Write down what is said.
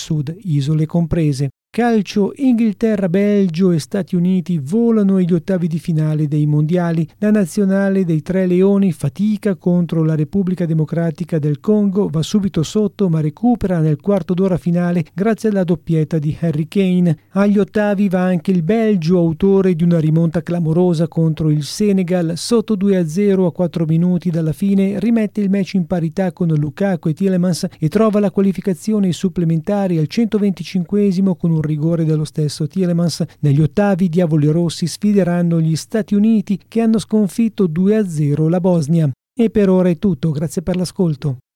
Sud, isole comprese. Calcio, Inghilterra, Belgio e Stati Uniti volano agli ottavi di finale dei mondiali. La nazionale dei Tre Leoni fatica contro la Repubblica Democratica del Congo, va subito sotto ma recupera nel quarto d'ora finale grazie alla doppietta di Harry Kane. Agli ottavi va anche il Belgio, autore di una rimonta clamorosa contro il Senegal, sotto 2-0 a 4 minuti dalla fine, rimette il match in parità con Lukaku e Tielemans e trova la qualificazione ai supplementari al 125esimo con un rigore dello stesso Tielemans. Negli ottavi i Diavoli Rossi sfideranno gli Stati Uniti che hanno sconfitto 2-0 la Bosnia. E per ora è tutto, grazie per l'ascolto.